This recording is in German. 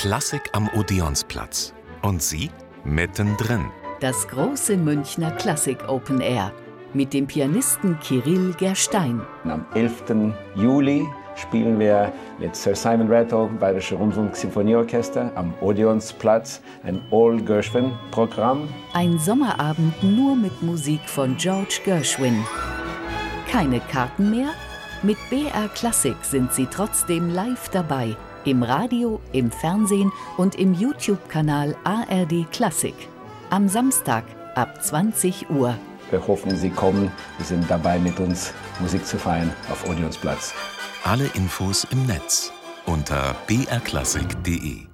Klassik am Odeonsplatz. Und Sie mittendrin. Das große Münchner Klassik Open Air mit dem Pianisten Kirill Gerstein. Am 11. Juli spielen wir mit Sir Simon Rattle, Bayerische Rundfunk-Sinfonieorchester, am Odeonsplatz ein All-Gershwin-Programm. Ein Sommerabend nur mit Musik von George Gershwin. Keine Karten mehr? Mit BR Klassik sind Sie trotzdem live dabei. Im Radio, im Fernsehen und im YouTube-Kanal ARD Klassik. Am Samstag ab 20 Uhr. Wir hoffen, Sie kommen. Sie sind dabei, mit uns Musik zu feiern auf Odeonsplatz. Alle Infos im Netz unter brklassik.de.